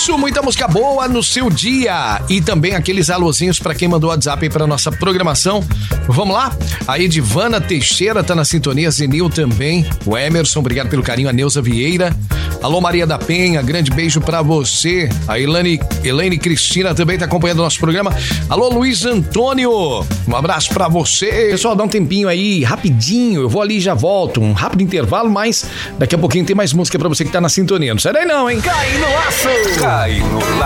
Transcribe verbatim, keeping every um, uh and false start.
isso, muita música boa no seu dia. E também aqueles alôzinhos pra quem mandou WhatsApp aí pra nossa programação. Vamos lá? A Edivana Teixeira tá na sintonia, Zenil também. O Emerson, obrigado pelo carinho. A Neuza Vieira. Alô, Maria da Penha, grande beijo pra você. A Elaine, Elaine Cristina também tá acompanhando o nosso programa. Alô, Luiz Antônio, um abraço pra você. Pessoal, dá um tempinho aí, rapidinho, eu vou ali e já volto. Um rápido intervalo, mas daqui a pouquinho tem mais música pra você que tá na sintonia. Não sai daí não, hein? Cai no laço! Cai no laço!